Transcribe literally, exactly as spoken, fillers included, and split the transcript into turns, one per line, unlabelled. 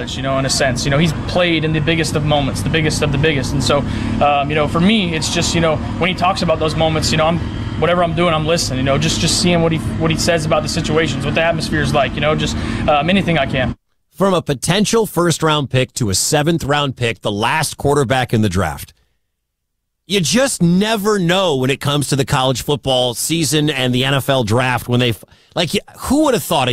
college, you know, in a sense. You know, he's played in the biggest of moments, the biggest of the biggest. And so, um, you know, for me, it's just, you know, when he talks about those moments, you know, I'm whatever I'm doing, I'm listening, you know, just just seeing what he what he says about the situations, what the atmosphere is like, you know, just um, anything I can.
From a potential first-round pick to a seventh-round pick, the last quarterback in the draft. You just never know when it comes to the college football season and the N F L draft when they, like, who would have thought a